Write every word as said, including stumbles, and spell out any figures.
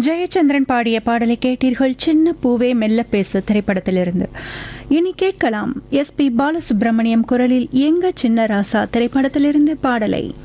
ஜெயச்சந்திரன் பாடிய பாடலை கேட்டீர்கள். சின்ன பூவே மெல்ல பேச திரைப்படத்திலிருந்து. இனி கேட்கலாம் எஸ் பி பாலசுப்ரமணியம் குரலில் எங்க சின்ன ராசா திரைப்படத்திலிருந்து பாடலை.